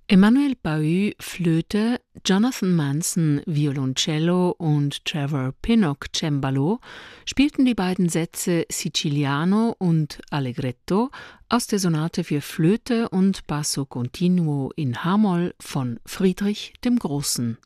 Emmanuel Bahut Flöte, Jonathan Manson Violoncello und Trevor Pinnock Cembalo spielten die beiden Sätze Siciliano und Allegretto aus der Sonate für Flöte und Basso Continuo in h-Moll von Friedrich dem Großen.